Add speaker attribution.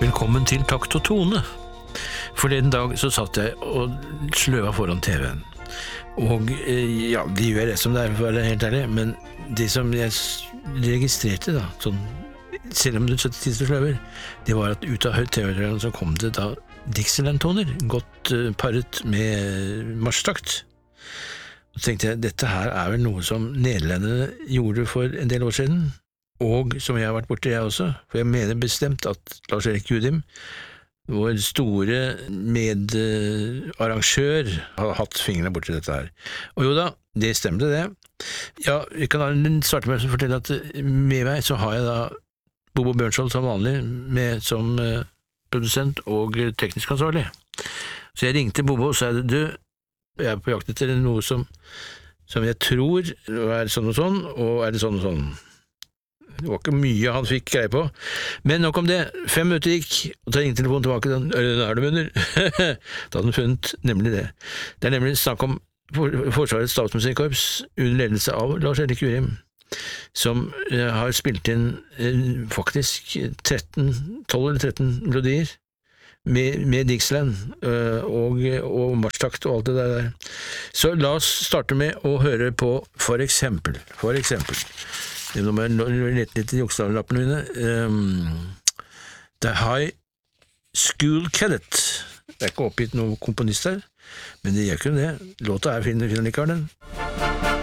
Speaker 1: Velkommen til Takt og Tone. Forleden dag så satt jeg og sløva foran TV-en. Og ja, de gjør det som det er, for å være helt ærlig, men det som jeg registrerte da, sånn, selv om det 70 sløver, det var at ut av TV-en så kom det da Dixieland-toner, godt paret med marsjtakt. Og så tenkte jeg, dette her er vel noe som nederlenderne gjorde for en del år siden, og som jeg har vært borte jeg også, for jeg mener bestemt at Lars-Erik Judim, vår store medarrangør, har hatt fingrene borti dette her. Og jo da, det stemte det. Ja, vi kan starte med å fortelle at med meg så har jeg da Bobo Bjørnskjold som vanlig, med som produsent og teknisk ansvarlig. Så jeg ringte Bobo og sa, du, jeg er på jakt etter noe som jeg tror er sånn og er det sånn og sånn. Det var ikke mye han fikk greie på. Men nok om det. 5 minutter gikk, og så ringte telefonen tilbake. Da er det munner. Da hadde han funnet nemlig det. Det er nemlig snakk om Forsvarets Statsmusikkorps under ledelse av Lars-Erik Judim, som har spilt inn faktisk 12 eller 13 melodier med Dixieland og marsjtakt og alt det der. Så la oss starte med å høre på for eksempel nå må jeg lete litt i jokslappen mine. The High School Cadet. Det er ikke oppgitt noen komponist her, men det gjør ikke det. Låta er fin likevel, den.